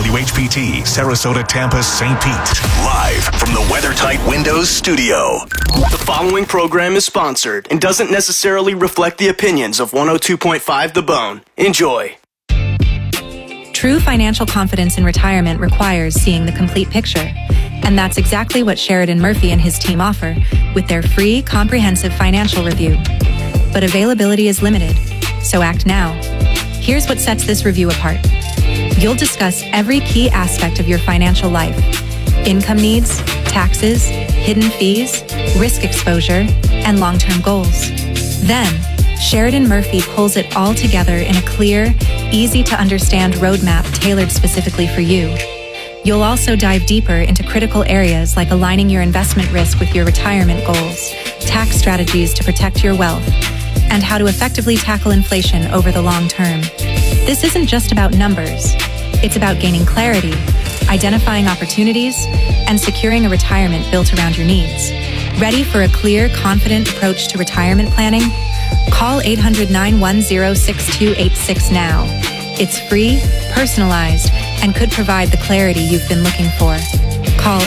WHPT, Sarasota, Tampa, St. Pete. Live from the WeatherTight Windows studio. The following program is sponsored and doesn't necessarily reflect the opinions of 102.5 The Bone. Enjoy. True financial confidence in retirement requires seeing the complete picture. And that's exactly what Sheridan Murphy and his team offer with their free, comprehensive financial review. But availability is limited, so act now. Here's what sets this review apart. You'll discuss every key aspect of your financial life: income needs, taxes, hidden fees, risk exposure, and long-term goals. Then, Sheridan Murphy pulls it all together in a clear, easy-to-understand roadmap tailored specifically for you. You'll also dive deeper into critical areas like aligning your investment risk with your retirement goals, tax strategies to protect your wealth, and how to effectively tackle inflation over the long term. This isn't just about numbers. It's about gaining clarity, identifying opportunities, and securing a retirement built around your needs. Ready for a clear, confident approach to retirement planning? Call 800-910-6286 now. It's free, personalized, and could provide the clarity you've been looking for. Call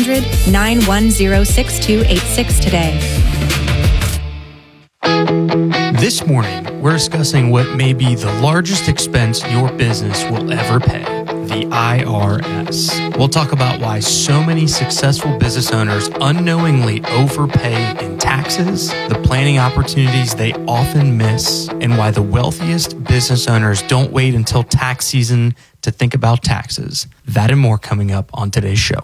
800-910-6286 today. This morning, we're discussing what may be the largest expense your business will ever pay, the IRS. We'll talk about why so many successful business owners unknowingly overpay in taxes, the planning opportunities they often miss, and why the wealthiest business owners don't wait until tax season to think about taxes. That and more coming up on today's show.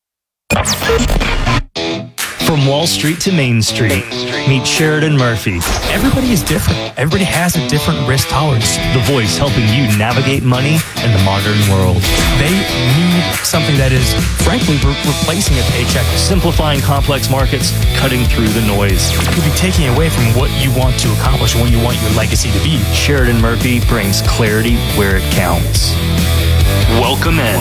From Wall Street to Main Street, meet Sheridan Murphy. Everybody is different. Everybody has a different risk tolerance. The voice helping you navigate money in the modern world. They need something that is, frankly, replacing a paycheck. Simplifying complex markets, cutting through the noise. It could be taking away from what you want to accomplish and what you want your legacy to be. Sheridan Murphy brings clarity where it counts. Welcome in.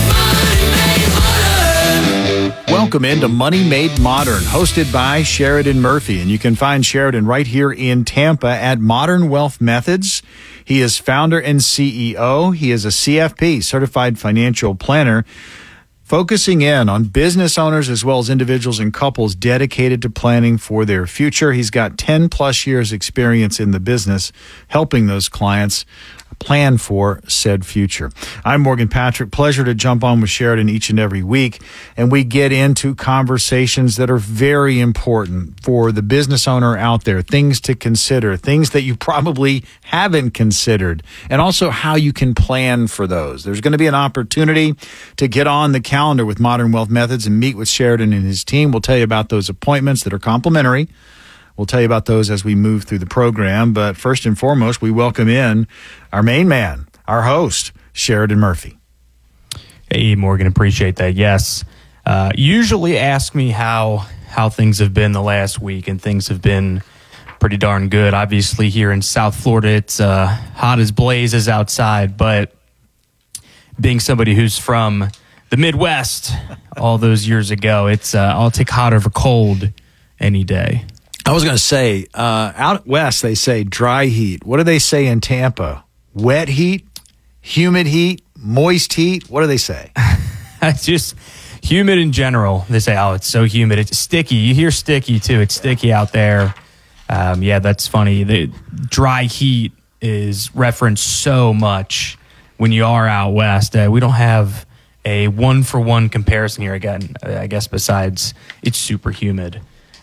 Welcome into Money Made Modern, hosted by Sheridan Murphy. And you can find Sheridan right here in Tampa at Modern Wealth Methods. He is founder and CEO. He is a CFP, Certified Financial Planner, focusing in on business owners as well as individuals and couples dedicated to planning for their future. He's got 10 plus years experience in the business, helping those clients plan for said future. I'm Morgan Patrick. Pleasure to jump on with Sheridan each and every week, and we get into conversations that are very important for the business owner out there, things to consider, things that you probably haven't considered, and also how you can plan for those. There's going to be an opportunity to get on the calendar with Modern Wealth Methods and meet with Sheridan and his team. We'll tell you about those appointments that are complimentary. We'll tell you about those as we move through the program. But first and foremost, we welcome in our main man, our host, Sheridan Murphy. Hey, Morgan, appreciate that. Yes. Usually ask me how things have been the last week, and things have been pretty darn good. Obviously, here in South Florida, it's hot as blazes outside. But being somebody who's from the Midwest all those years ago, it's I'll take hot over cold any day. I was going to say, out west, they say dry heat. What do they say in Tampa? Wet heat, humid heat, moist heat? What do they say? It's just humid in general. They say, oh, it's so humid. It's sticky. You hear sticky, too. It's sticky out there. Yeah, that's funny. The dry heat is referenced so much when you are out west. We don't have a one-for-one comparison here, again, I guess, besides it's super humid.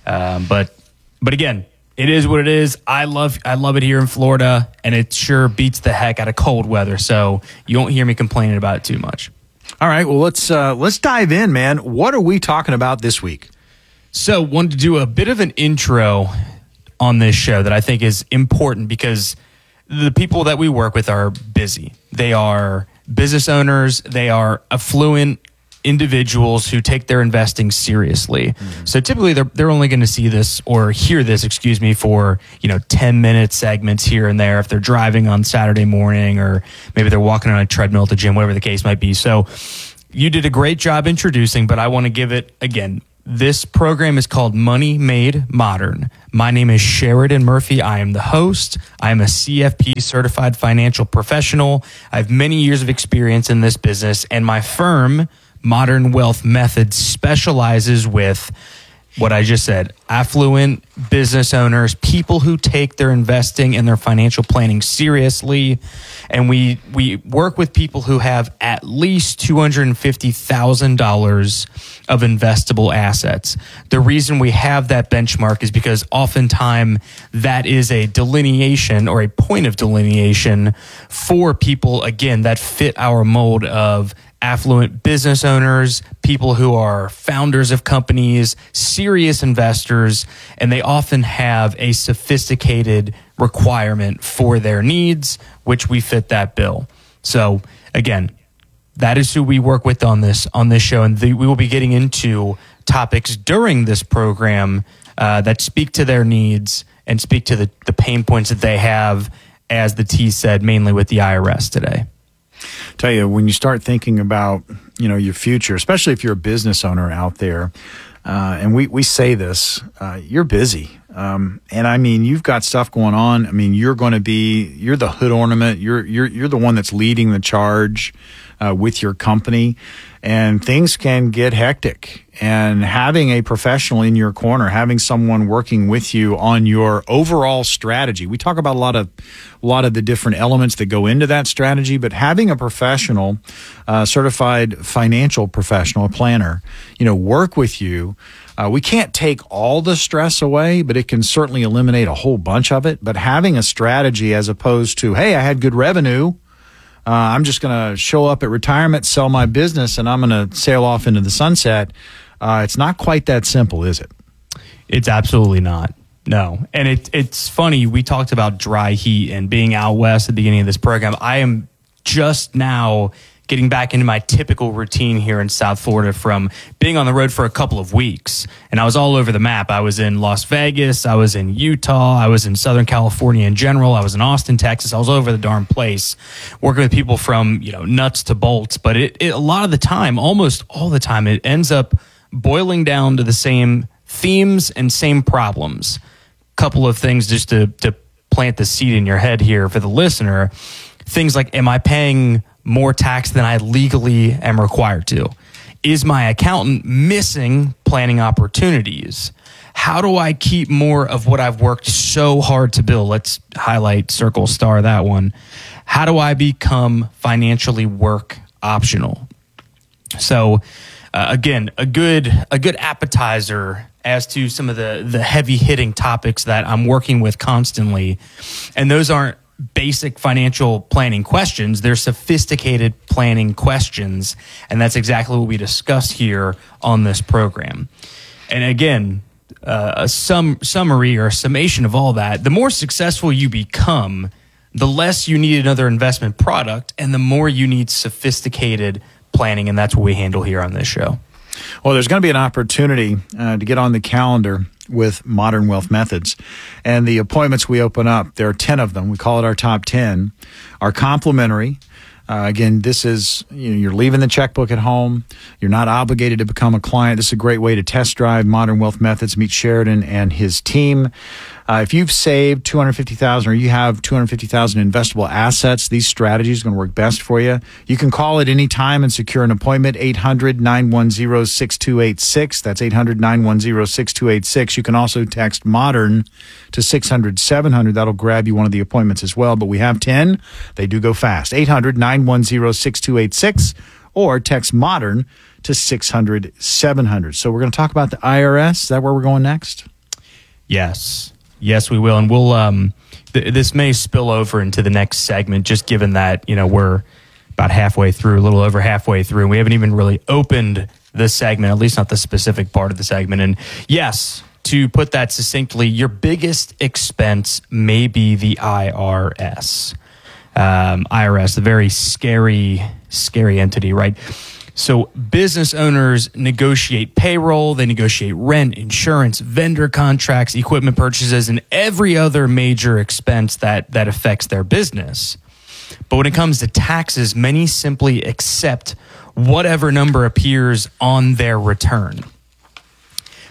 But again, it is what it is. I love it here in Florida, and it sure beats the heck out of cold weather. So you won't hear me complaining about it too much. All right, well, let's dive in, man. What are we talking about this week? So wanted to do a bit of an intro on this show that I think is important because the people that we work with are busy. They are business owners. They are affluent individuals who take their investing seriously. Mm-hmm. So typically they're only going to see this or hear this, for 10-minute segments here and there if they're driving on Saturday morning, or maybe they're walking on a treadmill at the gym, whatever the case might be. So you did a great job introducing, but I want to give it again This program is called Money Made Modern. My name is Sheridan Murphy. I am the host. I am a CFP certified financial professional. I have many years of experience in this business, and my firm, Modern Wealth Methods, specializes with what I just said, affluent business owners, people who take their investing and their financial planning seriously. And we work with people who have at least $250,000 of investable assets. The reason we have that benchmark is because oftentimes that is a delineation or a point of delineation for people, again, that fit our mold of affluent business owners, people who are founders of companies, serious investors, and they often have a sophisticated requirement for their needs, which we fit that bill. So again, that is who we work with on this show, and we will be getting into topics during this program that speak to their needs and speak to the pain points that they have, as the T said, mainly with the IRS today. Tell you, when you start thinking about, your future, especially if you're a business owner out there, and we say this, you're busy. And I mean, you've got stuff going on. I mean, you're the hood ornament. You're the one that's leading the charge with your company, and things can get hectic. And having a professional in your corner, having someone working with you on your overall strategy. We talk about a lot of the different elements that go into that strategy, but having a professional, certified financial professional, a planner, work with you. We can't take all the stress away, but it can certainly eliminate a whole bunch of it. But having a strategy as opposed to, hey, I had good revenue, I'm just going to show up at retirement, sell my business, and I'm going to sail off into the sunset. It's not quite that simple, is it? It's absolutely not. No. And it's funny. We talked about dry heat and being out west at the beginning of this program. I am just now getting back into my typical routine here in South Florida from being on the road for a couple of weeks. And I was all over the map. I was in Las Vegas. I was in Utah. I was in Southern California in general. I was in Austin, Texas. I was all over the darn place working with people from, nuts to bolts. But it a lot of the time, almost all the time, it ends up boiling down to the same themes and same problems. Couple of things just to plant the seed in your head here for the listener. Things like, am I paying more tax than I legally am required to? Is my accountant missing planning opportunities? How do I keep more of what I've worked so hard to build? Let's highlight, circle, star that one. How do I become financially work optional? So again, a good appetizer as to some of the heavy hitting topics that I'm working with constantly. And those aren't basic financial planning questions. They're sophisticated planning questions. And that's exactly what we discuss here on this program. And again, a summary or a summation of all that, the more successful you become, the less you need another investment product and the more you need sophisticated planning. And that's what we handle here on this show. Well, there's going to be an opportunity to get on the calendar with Modern Wealth Methods. And the appointments we open up, there are 10 of them. We call it our top 10, are complimentary. Again, this is, you're leaving the checkbook at home. You're not obligated to become a client. This is a great way to test drive Modern Wealth Methods, meet Sheridan and his team. If you've saved $250,000 or you have $250,000 investable assets, these strategies are going to work best for you. You can call at any time and secure an appointment, 800-910-6286. That's 800-910-6286. You can also text MODERN to 600-700. That'll grab you one of the appointments as well. But we have 10. They do go fast. 800-910-6286 or text MODERN to 600-700. So we're going to talk about the IRS. Is that where we're going next? Yes, we will. And we'll, this may spill over into the next segment, just given that, we're about halfway through, a little over halfway through, and we haven't even really opened the segment, at least not the specific part of the segment. And yes, to put that succinctly, your biggest expense may be the IRS. IRS, a very scary entity, right? So business owners negotiate payroll, they negotiate rent, insurance, vendor contracts, equipment purchases, and every other major expense that affects their business. But when it comes to taxes, many simply accept whatever number appears on their return.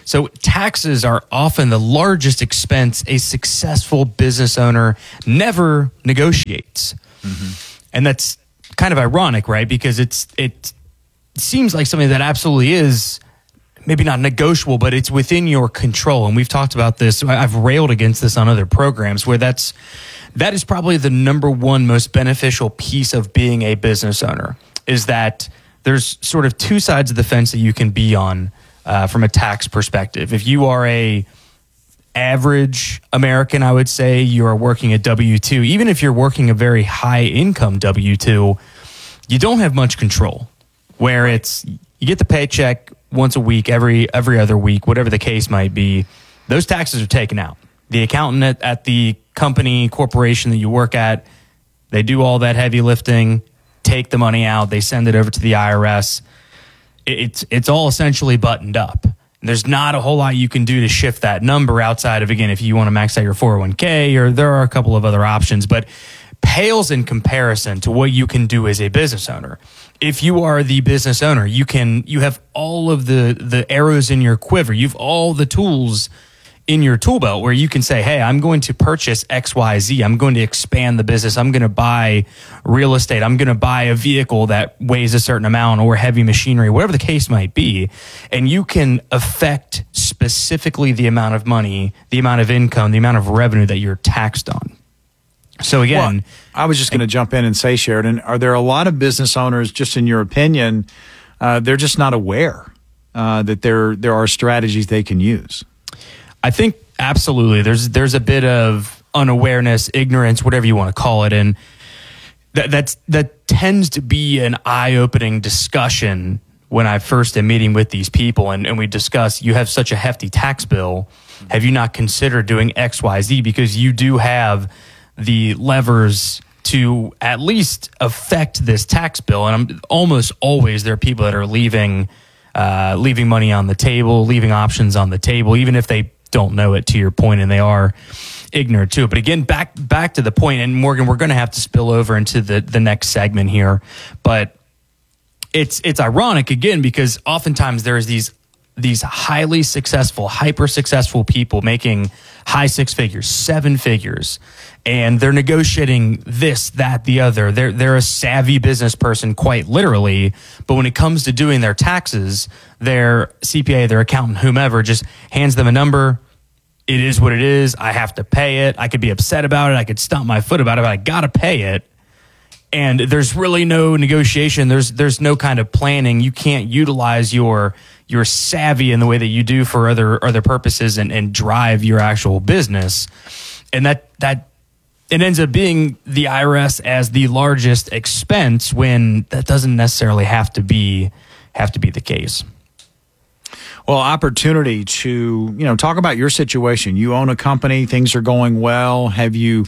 So taxes are often the largest expense a successful business owner never negotiates. And that's kind of ironic, right? Because it seems like something that absolutely is maybe not negotiable, but it's within your control. And we've talked about this. I've railed against this on other programs where that is probably the number one most beneficial piece of being a business owner, is that there's sort of two sides of the fence that you can be on from a tax perspective. If you are a average American, I would say you are working a W-2. Even if you're working a very high income W-2, you don't have much control. Where it's you get the paycheck once a week, every other week, whatever the case might be, those taxes are taken out. The accountant at the company, corporation that you work at, they do all that heavy lifting, take the money out, they send it over to the IRS. It's all essentially buttoned up. There's not a whole lot you can do to shift that number outside of, again, if you want to max out your 401k, or there are a couple of other options, but pales in comparison to what you can do as a business owner. If you are the business owner, you have all of the arrows in your quiver. You've all the tools in your tool belt where you can say, hey, I'm going to purchase XYZ. I'm going to expand the business. I'm going to buy real estate. I'm going to buy a vehicle that weighs a certain amount, or heavy machinery, whatever the case might be. And you can affect specifically the amount of money, the amount of income, the amount of revenue that you're taxed on. So again, well, I was just going to jump in and say, Sheridan, are there a lot of business owners, just in your opinion, they're just not aware that there are strategies they can use? I think absolutely. There's a bit of unawareness, ignorance, whatever you want to call it, and that tends to be an eye-opening discussion when I first am meeting with these people, and we discuss, you have such a hefty tax bill. Have you not considered doing XYZ? Because you do have the levers to at least affect this tax bill. And almost always there are people that are leaving money on the table, leaving options on the table, even if they don't know it, to your point, and they are ignorant to it. But again, back to the point, and Morgan, we're going to have to spill over into the next segment here, but it's ironic again, because oftentimes there's these highly successful, hyper successful people making high six figures, seven figures, and they're negotiating this, that, the other. They're a savvy business person, quite literally, but when it comes to doing their taxes, their CPA, their accountant, whomever, just hands them a number. It is what it is. I have to pay it. I could be upset about it. I could stomp my foot about it, but I got to pay it. And there's really no negotiation. There's no kind of planning. You can't utilize your savvy in the way that you do for other purposes and drive your actual business. And that it ends up being the IRS as the largest expense, when that doesn't necessarily have to be the case. Well, opportunity to, talk about your situation. You own a company, things are going well. Have you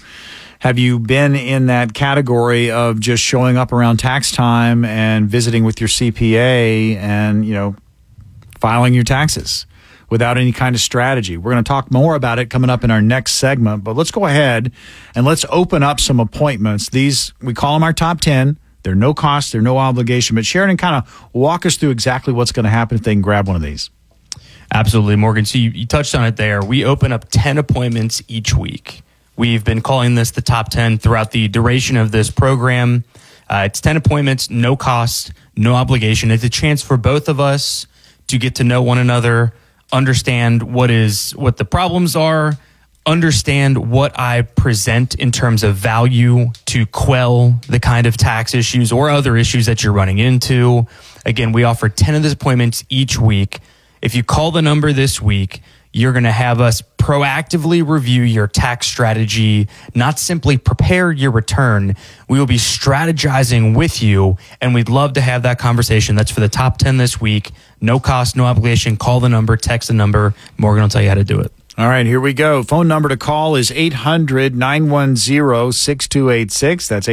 been in that category of just showing up around tax time and visiting with your CPA and, filing your taxes without any kind of strategy? We're going to talk more about it coming up in our next segment, but let's go ahead and let's open up some appointments. These, we call them our top 10. They're no cost, they're no obligation, but Sheridan, kind of walk us through exactly what's going to happen if they can grab one of these. Absolutely, Morgan. So you touched on it there. We open up 10 appointments each week. We've been calling this the top 10 throughout the duration of this program. It's 10 appointments, no cost, no obligation. It's a chance for both of us to get to know one another, understand what the problems are, understand what I present in terms of value to quell the kind of tax issues or other issues that you're running into. Again, we offer 10 of these appointments each week. If you call the number this week, you're going to have us proactively review your tax strategy, not simply prepare your return. We will be strategizing with you, and we'd love to have that conversation. That's for the top 10 this week. No cost, no obligation. Call the number, text the number. Morgan will tell you how to do it. All right, here we go. Phone number to call is 800-910-6286. That's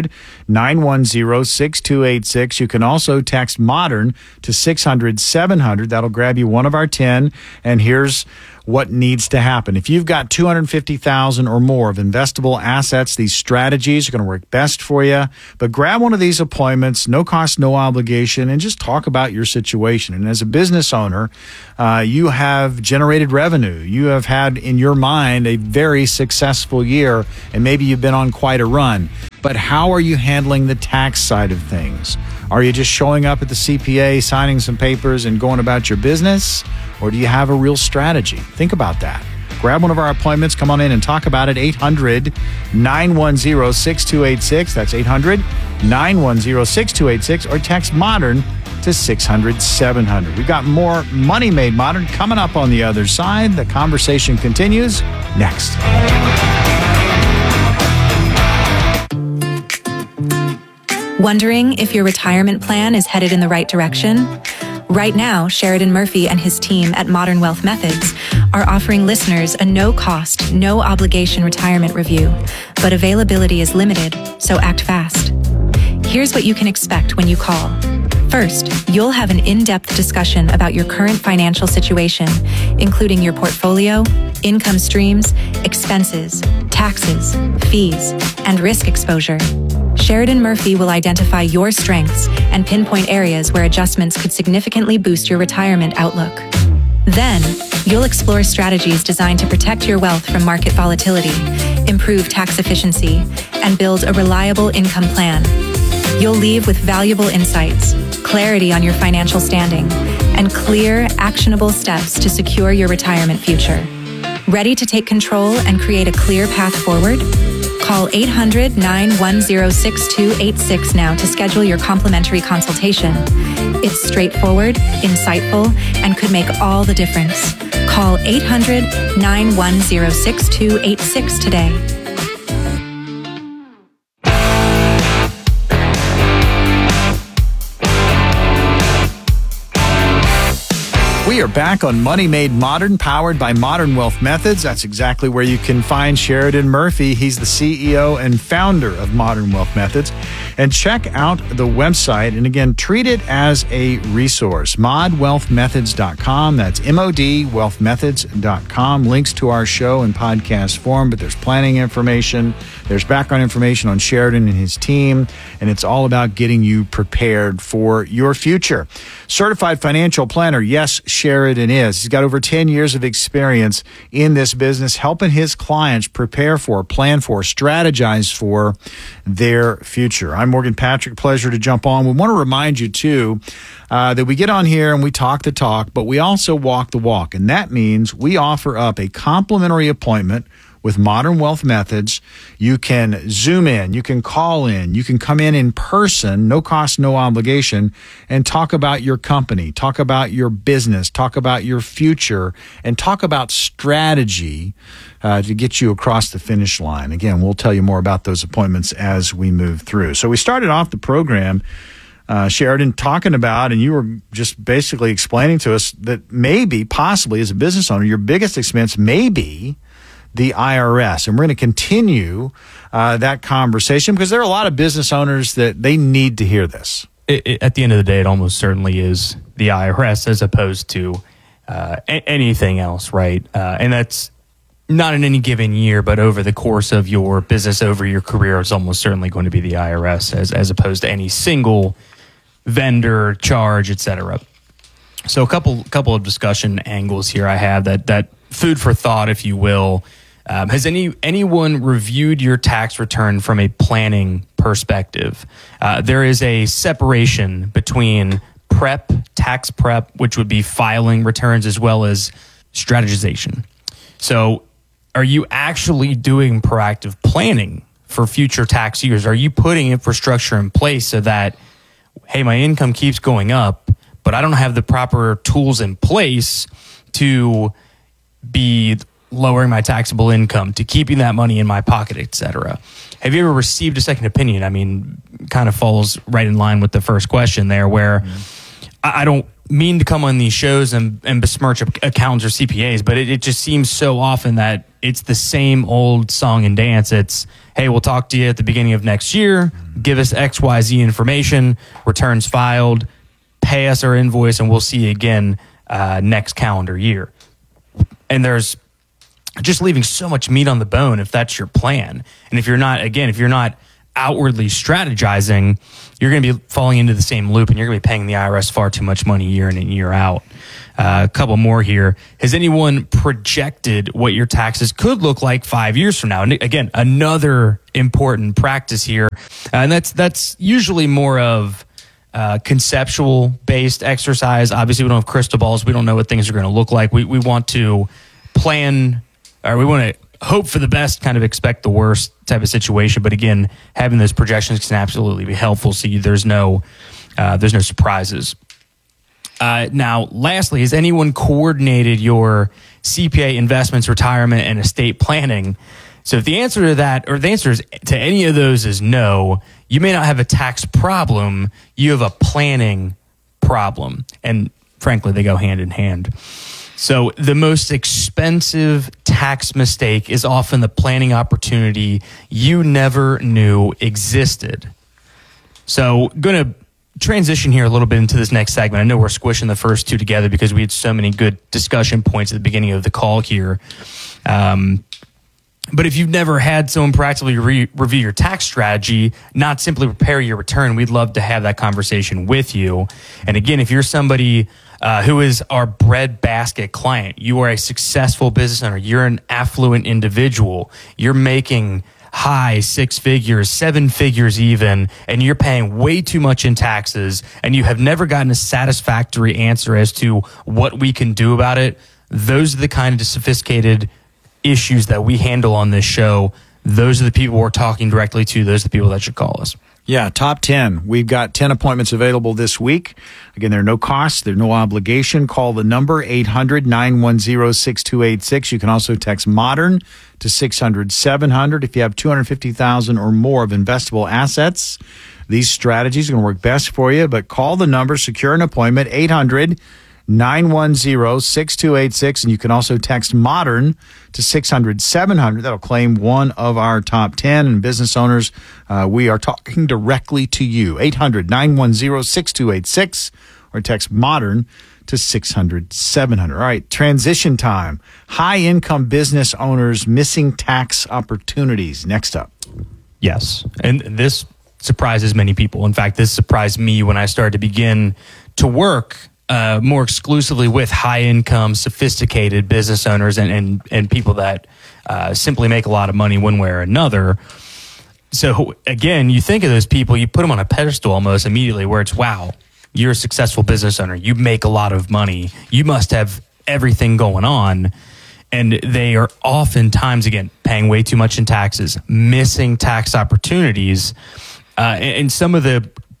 800-910-6286. You can also text MODERN to 600-700. That'll grab you one of our 10. And here's what needs to happen. If you've got $250,000 or more of investable assets, these strategies are going to work best for you. But grab one of these appointments, no cost, no obligation, and just talk about your situation. And as a business owner, you have generated revenue. You have had in your mind a very successful year, and maybe you've been on quite a run. But how are you handling the tax side of things? Are you just showing up at the CPA, signing some papers, and going about your business? Or do you have a real strategy? Think about that. Grab one of our appointments. Come on in and talk about it. 800-910-6286. That's 800-910-6286. Or text MODERN to 600-700. We've got more Money Made Modern coming up on the other side. The conversation continues next. Wondering if your retirement plan is headed in the right direction? Right now, Sheridan Murphy and his team at Modern Wealth Methods are offering listeners a no-cost, no-obligation retirement review, but availability is limited, so act fast. Here's what you can expect when you call. First, you'll have an in-depth discussion about your current financial situation, including your portfolio, income streams, expenses, taxes, fees, and risk exposure. Sheridan Murphy will identify your strengths and pinpoint areas where adjustments could significantly boost your retirement outlook. Then, you'll explore strategies designed to protect your wealth from market volatility, improve tax efficiency, and build a reliable income plan. You'll leave with valuable insights, clarity on your financial standing, and clear, actionable steps to secure your retirement future. Ready to take control and create a clear path forward? Call 800-910-6286 now to schedule your complimentary consultation. It's straightforward, insightful, and could make all the difference. Call 800-910-6286 today. We are back on Money Made Modern, powered by Modern Wealth Methods. That's exactly where you can find Sheridan Murphy. He's the CEO and founder of Modern Wealth Methods. And check out the website, and again, treat it as a resource. modwealthmethods.com. That's modwealthmethods.com. Links to our show in podcast form, but there's planning information. There's background information on Sheridan and his team, and it's all about getting you prepared for your future. Certified financial planner, yes, Sheridan is. He's got over 10 years of experience in this business, helping his clients prepare for, plan for, strategize for their future. I'm Morgan Patrick. Pleasure to jump on. We want to remind you, too, that we get on here and we talk the talk, but we also walk the walk. And that means we offer up a complimentary appointment with Modern Wealth Methods. You can Zoom in, you can call in, you can come in person, no cost, no obligation, and talk about your company, talk about your business, talk about your future, and talk about strategy to get you across the finish line. Again, we'll tell you more about those appointments as we move through. So we started off the program, Sheridan, talking about, and you were just basically explaining to us that maybe, possibly, as a business owner, your biggest expense may be the IRS. And we're going to continue that conversation because there are a lot of business owners that they need to hear this. At the end of the day, it almost certainly is the IRS as opposed to anything else, right? And that's not in any given year, but over the course of your business, over your career, it's almost certainly going to be the IRS as opposed to any single vendor, charge, etc. So a couple of discussion angles here I have that food for thought, if you will. Has anyone reviewed your tax return from a planning perspective? There is a separation between tax prep, which would be filing returns, as well as strategization. So are you actually doing proactive planning for future tax years? Are you putting infrastructure in place so that, hey, my income keeps going up, but I don't have the proper tools in place to be lowering my taxable income, to keeping that money in my pocket, etc. Have you ever received a second opinion? I mean, kind of falls right in line with the first question there, where I don't mean to come on these shows and besmirch accountants or CPAs, but it just seems so often that it's the same old song and dance. It's, hey, we'll talk to you at the beginning of next year, give us XYZ information, returns filed, pay us our invoice, and we'll see you again next calendar year. there's just leaving so much meat on the bone if that's your plan. And if you're not outwardly strategizing, you're going to be falling into the same loop, and you're going to be paying the IRS far too much money year in and year out. A couple more here. Has anyone projected what your taxes could look like 5 years from now? And again, another important practice here. And that's usually more of conceptual based exercise. Obviously, we don't have crystal balls. We don't know what things are going to look like. We want to plan, or we want to hope for the best, kind of expect the worst type of situation. But again, having those projections can absolutely be helpful, so there's no surprises. Now, lastly, has anyone coordinated your CPA, investments, retirement, and estate planning? So if the answer to that, or the answer to any of those is no, you may not have a tax problem. You have a planning problem. And frankly, they go hand in hand. So the most expensive tax mistake is often the planning opportunity you never knew existed. So going to transition here a little bit into this next segment. I know we're squishing the first two together because we had so many good discussion points at the beginning of the call here. But if you've never had someone proactively review your tax strategy, not simply prepare your return, we'd love to have that conversation with you. And again, if you're somebody who is our breadbasket client, you are a successful business owner, you're an affluent individual, you're making high 6 figures, 7 figures even, and you're paying way too much in taxes, and you have never gotten a satisfactory answer as to what we can do about it, those are the kind of sophisticated issues that we handle on this show. Those are the people we're talking directly to. Those are the people that should call us. Yeah, top 10. We've got 10 appointments available this week. Again, there are no costs. There's no obligation. Call the number 800-910-6286. You can also text MODERN to 600-700. If you have $250,000 or more of investable assets, these strategies are going to work best for you. But call the number, secure an appointment, 800-910-6286. And you can also text MODERN to 600-700. That'll claim one of our top 10. And business owners, we are talking directly to you. 800-910-6286 or text MODERN to 600-700. All right, transition time. High-income business owners missing tax opportunities. Next up. Yes, and this surprises many people. In fact, this surprised me when I started to begin to work more exclusively with high-income, sophisticated business owners and people that simply make a lot of money one way or another. So again, you think of those people, you put them on a pedestal almost immediately, where it's, wow, you're a successful business owner, you make a lot of money, you must have everything going on. And they are oftentimes, again, paying way too much in taxes, missing tax opportunities. And some of the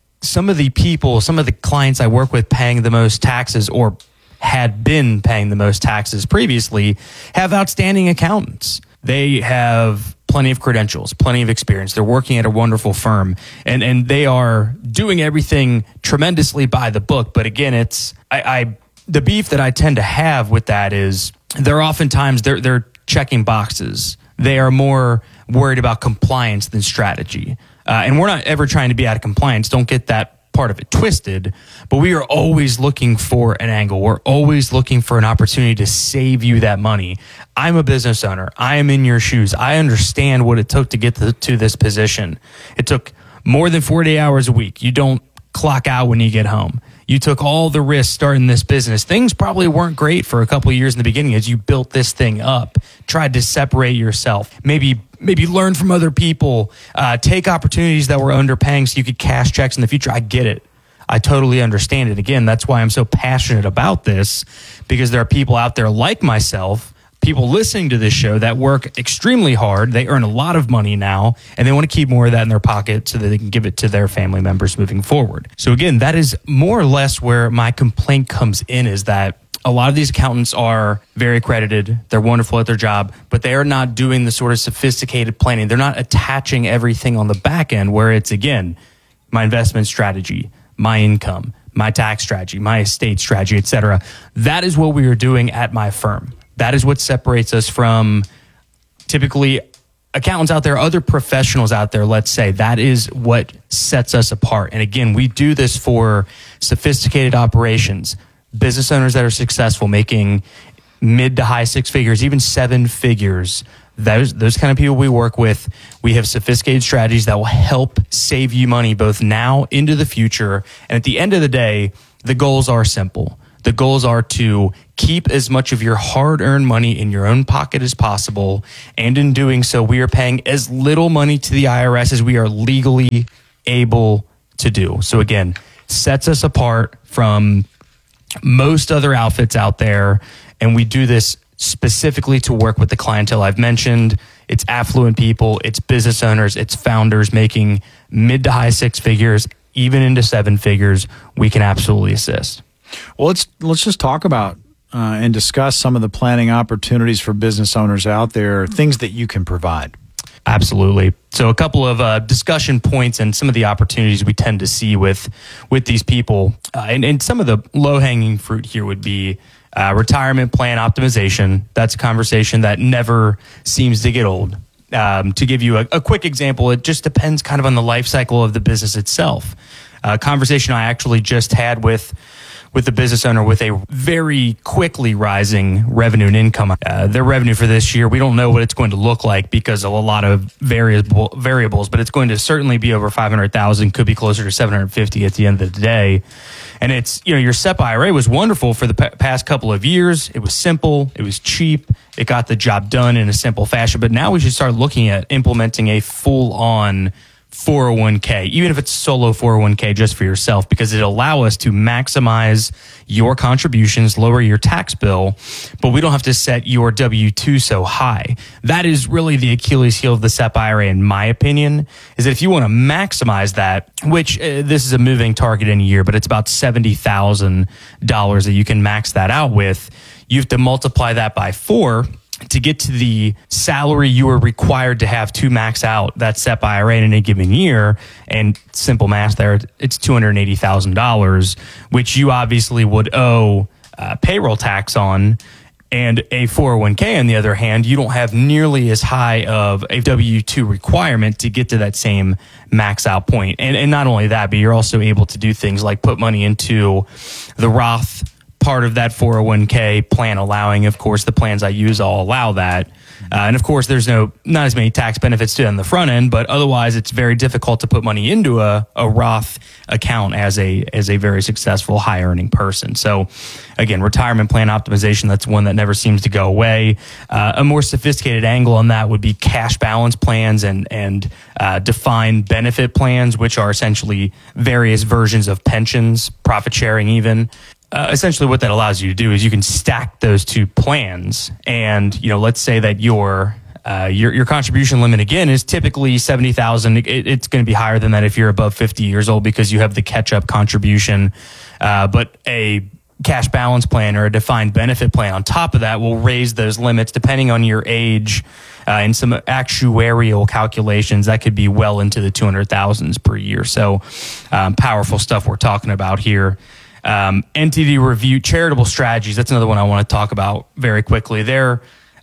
people, some of the clients I work with paying the most taxes, or had been paying the most taxes previously, have outstanding accountants. They have plenty of credentials, plenty of experience. They're working at a wonderful firm, and they are doing everything tremendously by the book. But again, it's the beef that I tend to have with that is they're oftentimes they're checking boxes. They are more worried about compliance than strategy. And we're not ever trying to be out of compliance. Don't get that part of it twisted. But we are always looking for an angle. We're always looking for an opportunity to save you that money. I'm a business owner. I am in your shoes. I understand what it took to get to this position. It took more than 40 hours a week. You don't clock out when you get home. You took all the risks starting this business. Things probably weren't great for a couple of years in the beginning as you built this thing up, tried to separate yourself, maybe learn from other people, take opportunities that were underpaying so you could cash checks in the future. I get it. I totally understand it. Again, that's why I'm so passionate about this, because there are people out there like myself, people listening to this show that work extremely hard. They earn a lot of money now, and they want to keep more of that in their pocket so that they can give it to their family members moving forward. So again, that is more or less where my complaint comes in, is that a lot of these accountants are very accredited. They're wonderful at their job, but they are not doing the sort of sophisticated planning. They're not attaching everything on the back end, where it's, again, my investment strategy, my income, my tax strategy, my estate strategy, etc. That is what we are doing at my firm. That is what separates us from typically accountants out there, other professionals out there, let's say. That is what sets us apart. And again, we do this for sophisticated operations, business owners that are successful, making mid to high six figures, even seven figures. Those kind of people we work with, we have sophisticated strategies that will help save you money both now into the future. And at the end of the day, the goals are simple. The goals are to keep as much of your hard-earned money in your own pocket as possible. And in doing so, we are paying as little money to the IRS as we are legally able to do. So again, sets us apart from most other outfits out there. And we do this specifically to work with the clientele I've mentioned. It's affluent people, it's business owners, it's founders making mid to high six figures, even into seven figures. We can absolutely assist. Well, let's just talk about and discuss some of the planning opportunities for business owners out there, things that you can provide. Absolutely. So a couple of discussion points and some of the opportunities we tend to see with these people. And some of the low-hanging fruit here would be retirement plan optimization. That's a conversation that never seems to get old. To give you a quick example, it just depends kind of on the life cycle of the business itself. A conversation I actually just had with the business owner with a very quickly rising revenue and income. Their revenue for this year, we don't know what it's going to look like because of a lot of variables, but it's going to certainly be over 500,000, could be closer to 750 at the end of the day. And it's, your SEP IRA was wonderful for the past couple of years. It was simple. It was cheap. It got the job done in a simple fashion. But now we should start looking at implementing a full-on 401k, even if it's solo 401k just for yourself, because it'll allow us to maximize your contributions, lower your tax bill, but we don't have to set your W-2 so high. That is really the Achilles heel of the SEP IRA, in my opinion, is that if you want to maximize that, which this is a moving target in a year, but it's about $70,000 that you can max that out with, you have to multiply that by 4 to get to the salary you are required to have to max out that SEP IRA in a given year. And simple math there, it's $280,000, which you obviously would owe payroll tax on. And a 401k, on the other hand, you don't have nearly as high of a W-2 requirement to get to that same max out point. And not only that, but you're also able to do things like put money into the Roth part of that 401k plan, allowing, of course, the plans I use all allow that. And of course, there's not as many tax benefits to it on the front end, but otherwise it's very difficult to put money into a Roth account as a very successful high earning person. So again, retirement plan optimization, that's one that never seems to go away. A more sophisticated angle on that would be cash balance plans and defined benefit plans, which are essentially various versions of pensions, profit sharing even. Essentially what that allows you to do is you can stack those two plans, and let's say that your contribution limit again is typically $70,000. It's going to be higher than that if you're above 50 years old because you have the catch-up contribution. But a cash balance plan or a defined benefit plan on top of that will raise those limits depending on your age. In some actuarial calculations, that could be well into the 200,000s per year. So powerful stuff we're talking about here. Entity review, charitable strategies. That's another one I want to talk about very quickly. There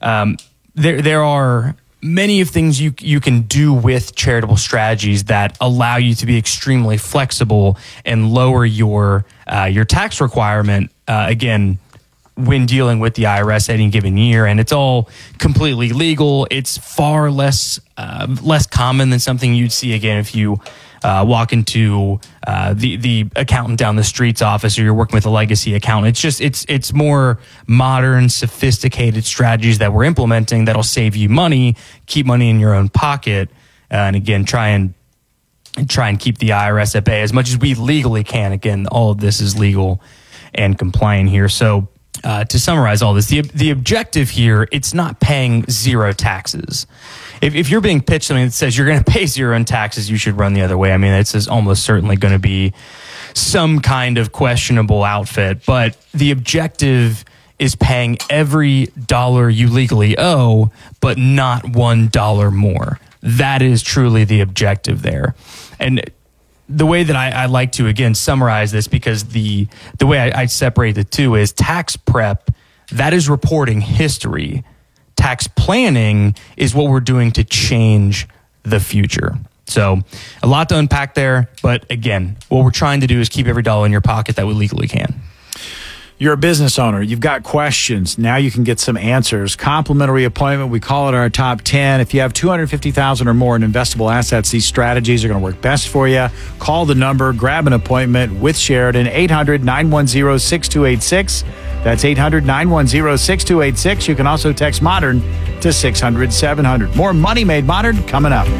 are many of things you can do with charitable strategies that allow you to be extremely flexible and lower your tax requirement. Again, when dealing with the IRS any given year, and it's all completely legal. It's far less common than something you'd see again if you walk into the accountant down the street's office, or you're working with a legacy accountant. It's more modern, sophisticated strategies that we're implementing that'll save you money, keep money in your own pocket, and again try and keep the IRS at bay as much as we legally can. Again, all of this is legal and compliant here. So to summarize all this, the objective here, it's not paying zero taxes. If you're being pitched something that says you're going to pay zero in taxes, you should run the other way. I mean, it's almost certainly going to be some kind of questionable outfit, but the objective is paying every dollar you legally owe, but not $1 more. That is truly the objective there. And the way that I like to, again, summarize this, because the way I separate the two is tax prep, that is reporting history. Tax planning is what we're doing to change the future. So a lot to unpack there. But again, what we're trying to do is keep every dollar in your pocket that we legally can. You're a business owner. You've got questions. Now you can get some answers. Complimentary appointment. We call it our top 10. If you have $250,000 or more in investable assets, these strategies are going to work best for you. Call the number. Grab an appointment with Sheridan. 800-910-6286. That's 800-910-6286. You can also text MODERN to 600-700. More Money Made Modern coming up.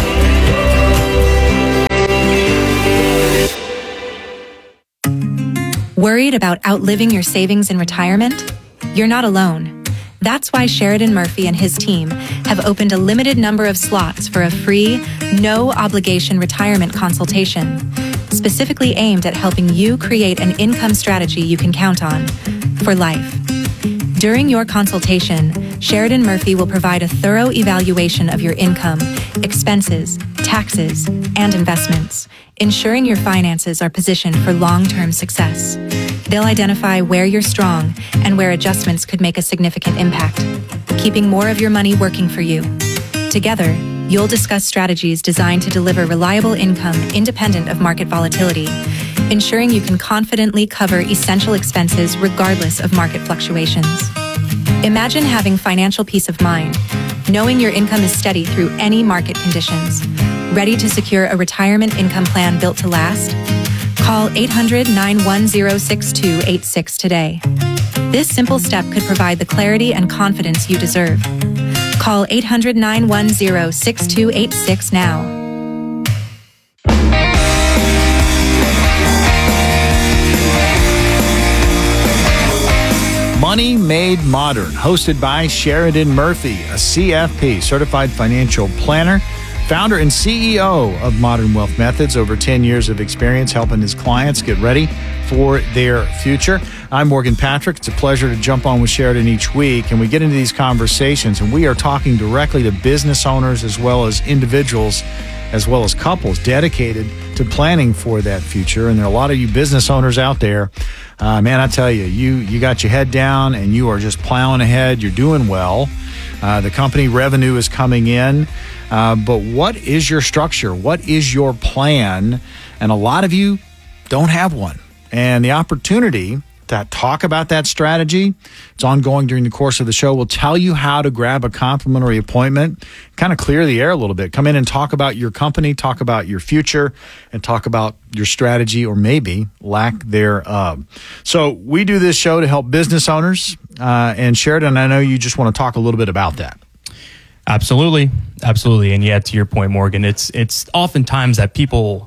Worried about outliving your savings in retirement? You're not alone. That's why Sheridan Murphy and his team have opened a limited number of slots for a free, no-obligation retirement consultation, specifically aimed at helping you create an income strategy you can count on for life. During your consultation, Sheridan Murphy will provide a thorough evaluation of your income, expenses, taxes, and investments, ensuring your finances are positioned for long-term success. They'll identify where you're strong and where adjustments could make a significant impact, keeping more of your money working for you. Together, you'll discuss strategies designed to deliver reliable income independent of market volatility, ensuring you can confidently cover essential expenses regardless of market fluctuations. Imagine having financial peace of mind, knowing your income is steady through any market conditions. Ready to secure a retirement income plan built to last? Call 800-910-6286 today. This simple step could provide the clarity and confidence you deserve. Call 800-910-6286 now. Money Made Modern, hosted by Sheridan Murphy, a CFP, Certified Financial Planner, founder and CEO of Modern Wealth Methods, over 10 years of experience helping his clients get ready for their future. I'm Morgan Patrick. It's a pleasure to jump on with Sheridan each week, and we get into these conversations, and we are talking directly to business owners as well as individuals, as well as couples dedicated to planning for that future. And there are a lot of you business owners out there. Man, I tell you, you got your head down and you are just plowing ahead. You're doing well. The company revenue is coming in. But what is your structure? What is your plan? And a lot of you don't have one. And the opportunity to talk about that strategy, it's ongoing during the course of the show. We'll tell you how to grab a complimentary appointment, kind of clear the air a little bit. Come in and talk about your company, talk about your future, and talk about your strategy or maybe lack thereof. So we do this show to help business owners. And Sheridan, I know you just want to talk a little bit about that. Absolutely. Absolutely. And yeah, to your point, Morgan, it's oftentimes that people,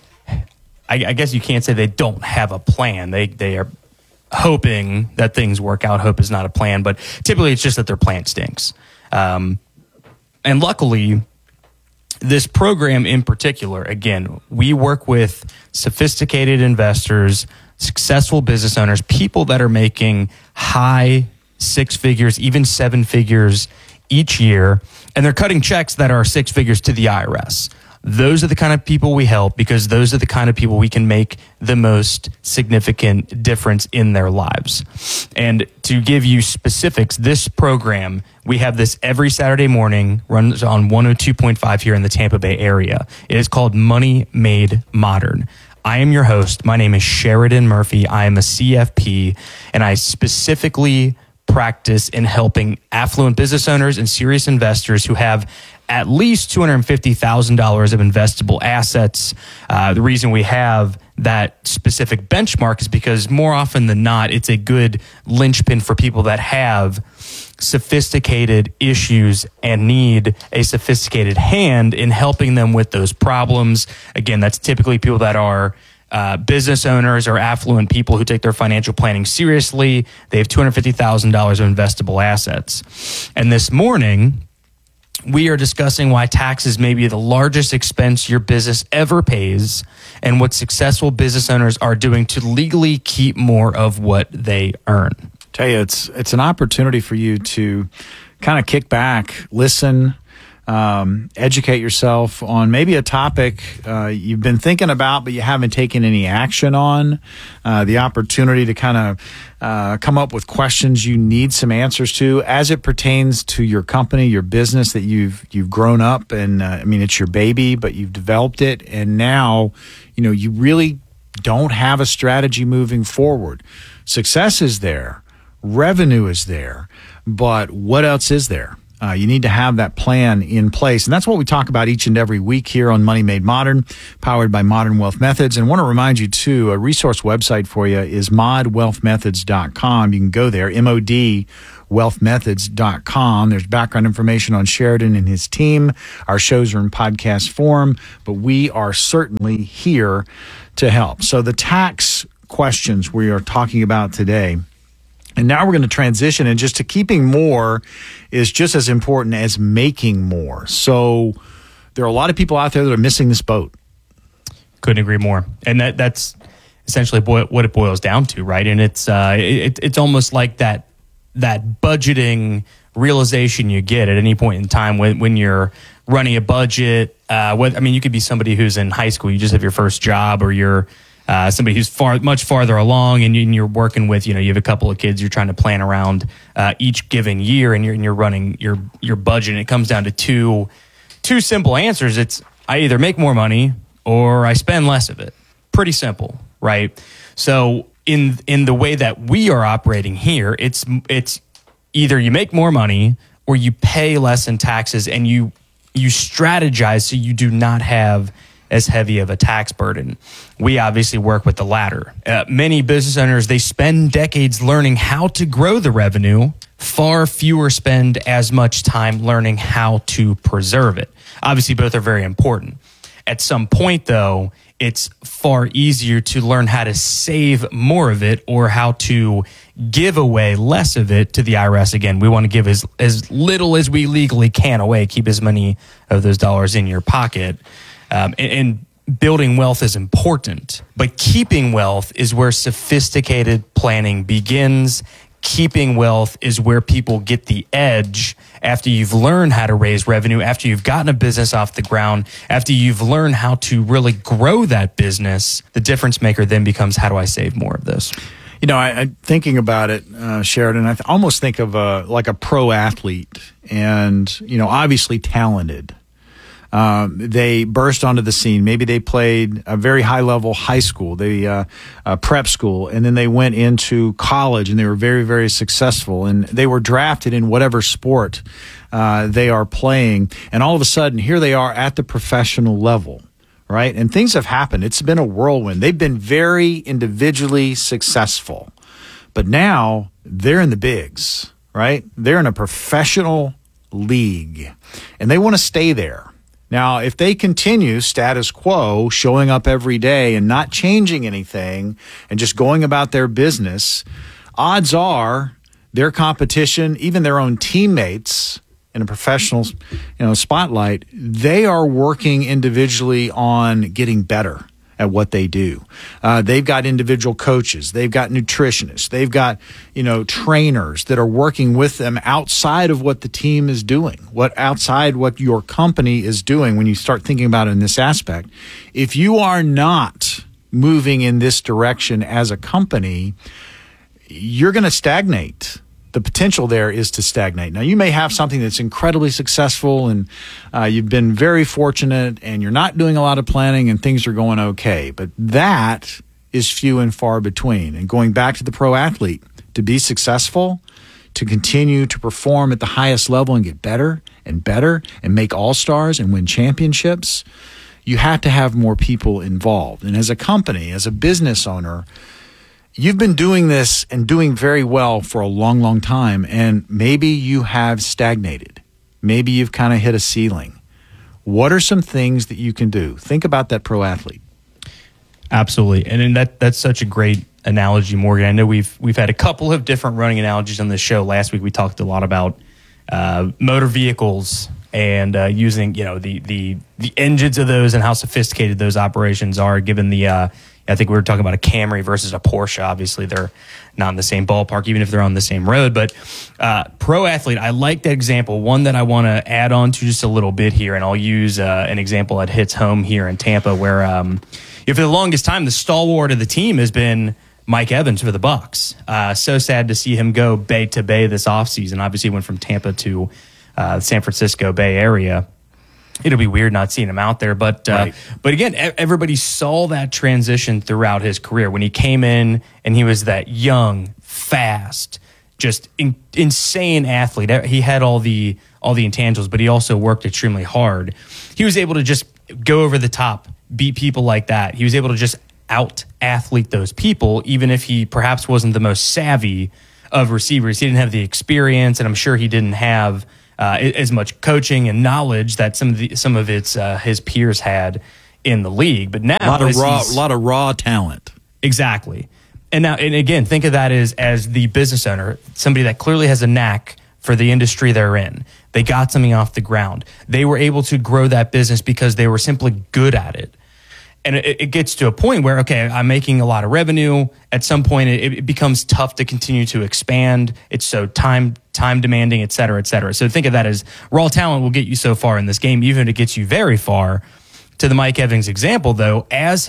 I guess you can't say they don't have a plan. They are hoping that things work out. Hope is not a plan, but typically it's just that their plan stinks. And luckily, this program in particular, again, we work with sophisticated investors, successful business owners, people that are making high six figures, even seven figures each year, and they're cutting checks that are six figures to the IRS. Those are the kind of people we help because those are the kind of people we can make the most significant difference in their lives. And to give you specifics, this program, we have this every Saturday morning, runs on 102.5 here in the Tampa Bay area. It is called Money Made Modern. I am your host. My name is Sheridan Murphy. I am a CFP, and I specifically practice in helping affluent business owners and serious investors who have at least $250,000 of investable assets. The reason we have that specific benchmark is because more often than not, it's a good linchpin for people that have sophisticated issues and need a sophisticated hand in helping them with those problems. Again, that's typically people that are business owners or affluent people who take their financial planning seriously. They have $250,000 of investable assets. And this morning, we are discussing why taxes may be the largest expense your business ever pays and what successful business owners are doing to legally keep more of what they earn. Tell you, it's an opportunity for you to kind of kick back, listen, educate yourself on maybe a topic you've been thinking about but you haven't taken any action on. The opportunity to kind of come up with questions you need some answers to as it pertains to your company, your business that you've grown up, and I mean, it's your baby, but you've developed it, and now you really don't have a strategy moving forward. Success is there, revenue is there, but what else is there? You need to have that plan in place. And that's what we talk about each and every week here on Money Made Modern, powered by Modern Wealth Methods. And I want to remind you, too, a resource website for you is modwealthmethods.com. You can go there, modwealthmethods.com. There's background information on Sheridan and his team. Our shows are in podcast form, but we are certainly here to help. So the tax questions we are talking about today, and now we're going to transition, and just to keeping more is just as important as making more. So there are a lot of people out there that are missing this boat. Couldn't agree more. And that's essentially what it boils down to, right? And it's almost like that budgeting realization you get at any point in time when you're running a budget. You could be somebody who's in high school, you just have your first job, or you're somebody who's much farther along, and you're working with, you have a couple of kids, you're trying to plan around each given year, and you're running your budget. And it comes down to two simple answers. It's I either make more money or I spend less of it. Pretty simple, right? So in the way that we are operating here, it's either you make more money or you pay less in taxes, and you strategize so you do not have as heavy of a tax burden. We obviously work with the latter. Many business owners, they spend decades learning how to grow the revenue. Far fewer spend as much time learning how to preserve it. Obviously, both are very important. At some point, though, it's far easier to learn how to save more of it, or how to give away less of it to the IRS. Again, we want to give as little as we legally can away, keep as many of those dollars in your pocket. And building wealth is important, but keeping wealth is where sophisticated planning begins. Keeping wealth is where people get the edge after you've learned how to raise revenue, after you've gotten a business off the ground, after you've learned how to really grow that business. The difference maker then becomes, how do I save more of this? I'm thinking about it, Sheridan, I almost think of like a pro athlete, and, obviously talented. They burst onto the scene. Maybe they played a very high-level high school, prep school, and then they went into college, and they were very, very successful. And they were drafted in whatever sport they are playing. And all of a sudden, here they are at the professional level, right? And things have happened. It's been a whirlwind. They've been very individually successful. But now they're in the bigs, right? They're in a professional league, and they want to stay there. Now, if they continue status quo, showing up every day and not changing anything and just going about their business, odds are their competition, even their own teammates in a professional, spotlight, they are working individually on getting better at what they do. They've got individual coaches. They've got nutritionists. They've got, trainers that are working with them outside of what the team is doing, outside what your company is doing when you start thinking about it in this aspect. If you are not moving in this direction as a company, you're going to stagnate. The potential there is to stagnate. Now, you may have something that's incredibly successful, and you've been very fortunate, and you're not doing a lot of planning, and things are going okay. But that is few and far between. And going back to the pro athlete, to be successful, to continue to perform at the highest level and get better and better and make all-stars and win championships, you have to have more people involved. And as a company, as a business owner, you've been doing this and doing very well for a long, long time, and maybe you have stagnated. Maybe you've kind of hit a ceiling. What are some things that you can do? Think about that pro athlete. Absolutely, and that's such a great analogy, Morgan. I know we've had a couple of different running analogies on this show. Last week we talked a lot about motor vehicles and using the engines of those and how sophisticated those operations are, given the I think we were talking about a Camry versus a Porsche. Obviously, they're not in the same ballpark, even if they're on the same road. But pro athlete, I like that example. One that I want to add on to just a little bit here, and I'll use an example that hits home here in Tampa, where for the longest time, the stalwart of the team has been Mike Evans for the Bucks. So sad to see him go bay to bay this offseason. Obviously, he went from Tampa to the San Francisco Bay Area. it'll be weird not seeing him out there. But Right. but again, everybody saw that transition throughout his career when he came in and he was that young, fast, just insane athlete. He had all the intangibles, but he also worked extremely hard. He was able to just go over the top, beat people like that. He was able to just out-athlete those people, even if he perhaps wasn't the most savvy of receivers. He didn't have the experience, and I'm sure he didn't have as much coaching and knowledge that some of his peers had in the league. But now a lot of raw talent. Exactly. And again, think of that as the business owner, somebody that clearly has a knack for the industry they're in. They got something off the ground. They were able to grow that business because they were simply good at it. And it gets to a point where, okay, I'm making a lot of revenue. At some point, it becomes tough to continue to expand. It's so time demanding, et cetera, et cetera. So think of that as raw talent will get you so far in this game, even if it gets you very far. To the Mike Evans example, though, as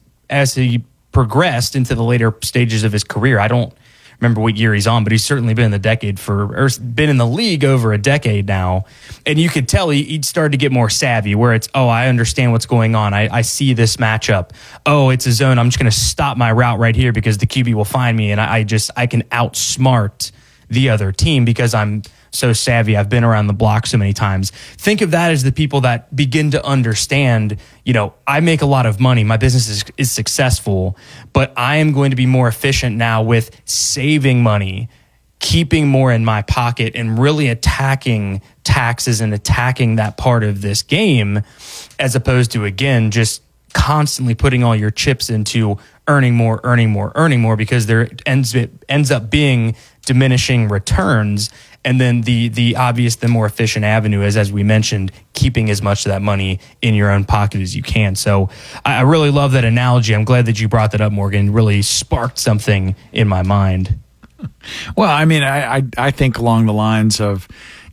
he progressed into the later stages of his career, I don't remember what year he's on, but he's certainly been in been in the league over a decade now. And you could tell he started to get more savvy where it's, I understand what's going on. I see this matchup. It's a zone. I'm just going to stop my route right here because the QB will find me. And I can outsmart the other team because I'm so savvy. I've been around the block so many times. Think of that as the people that begin to understand, I make a lot of money. My business is successful, but I am going to be more efficient now with saving money, keeping more in my pocket, and really attacking taxes and attacking that part of this game, as opposed to, again, just constantly putting all your chips into earning more, because there ends up being diminishing returns. And then the obvious, the more efficient avenue is, as we mentioned, keeping as much of that money in your own pocket as you can. So I really love that analogy. I'm glad that you brought that up, Morgan. It really sparked something in my mind. Well, I mean, I think along the lines of,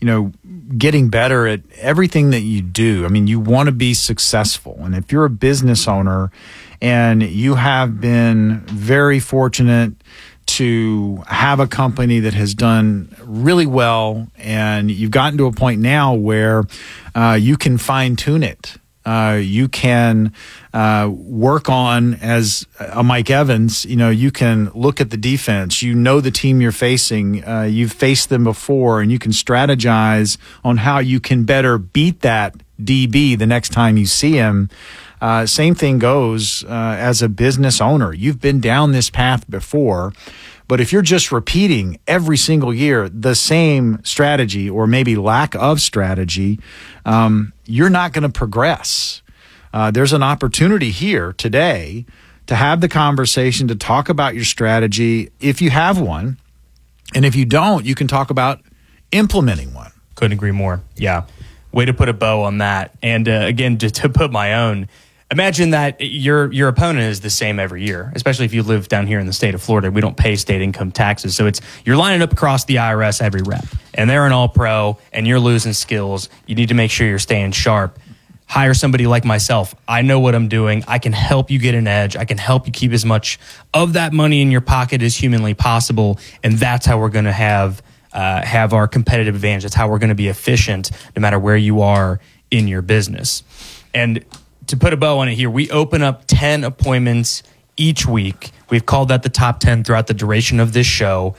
getting better at everything that you do. I mean, you want to be successful. And if you're a business owner and you have been very fortunate to have a company that has done really well, and you've gotten to a point now where you can fine-tune it. You can work on, as a Mike Evans, you can look at the defense. The team you're facing. You've faced them before, and you can strategize on how you can better beat that DB the next time you see him. Same thing goes as a business owner. You've been down this path before, but if you're just repeating every single year the same strategy or maybe lack of strategy, you're not going to progress. There's an opportunity here today to have the conversation, to talk about your strategy if you have one. And if you don't, you can talk about implementing one. Couldn't agree more. Yeah. Way to put a bow on that. And again, to put my own, imagine that your opponent is the same every year, especially if you live down here in the state of Florida. We don't pay state income taxes. So you're lining up across the IRS every rep, and they're an all-pro, and you're losing skills. You need to make sure you're staying sharp. Hire somebody like myself. I know what I'm doing. I can help you get an edge. I can help you keep as much of that money in your pocket as humanly possible. And that's how we're going to have our competitive advantage. That's how we're going to be efficient no matter where you are in your business. And to put a bow on it here, we open up 10 appointments each week. We've called that the top 10 throughout the duration of this show.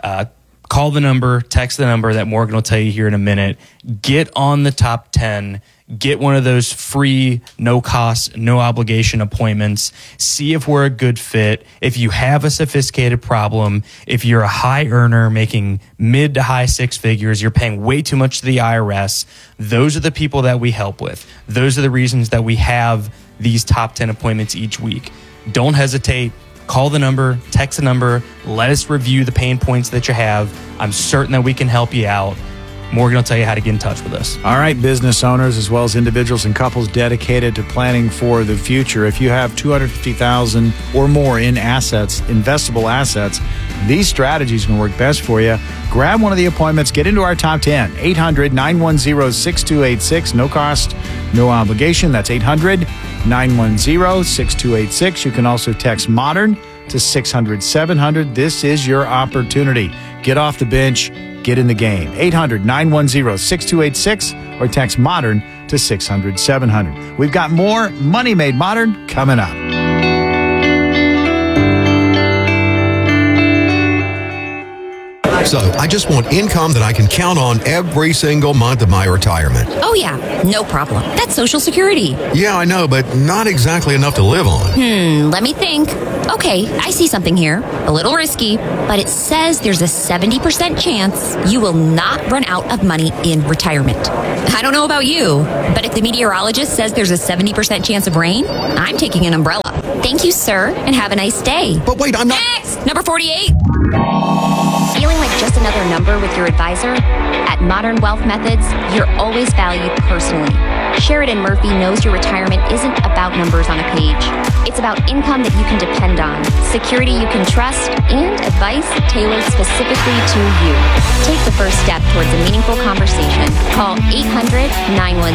Call the number, text the number that Morgan will tell you here in a minute. Get on the top 10. Get one of those free, no cost, no obligation appointments. See if we're a good fit. If you have a sophisticated problem, if you're a high earner making mid to high six figures, you're paying way too much to the IRS, those are the people that we help with. Those are the reasons that we have these top 10 appointments each week. Don't hesitate. Call the number, text the number. Let us review the pain points that you have. I'm certain that we can help you out. Morgan will tell you how to get in touch with us. All right, business owners as well as individuals and couples dedicated to planning for the future. If you have $250,000 or more in assets, investable assets, these strategies can work best for you. Grab one of the appointments. Get into our top 10. 800-910-6286. No cost, no obligation. That's 800-910-6286. You can also text MODERN to 600-700. This is your opportunity. Get off the bench. Get in the game. 800-910-6286 or text MODERN to 600-700. We've got more Money Made Modern coming up. So I just want income that I can count on every single month of my retirement. Oh, yeah. No problem. That's Social Security. Yeah, I know, but not exactly enough to live on. Let me think. Okay, I see something here. A little risky, but it says there's a 70% chance you will not run out of money in retirement. I don't know about you, but if the meteorologist says there's a 70% chance of rain, I'm taking an umbrella. Thank you, sir, and have a nice day. But wait, I'm not... Next! Number 48. Feeling like just another number with your advisor? At Modern Wealth Methods, you're always valued personally. Sheridan Murphy knows your retirement isn't about numbers on a page. It's about income that you can depend on, security you can trust, and advice tailored specifically to you. Take the first step towards a meaningful conversation. Call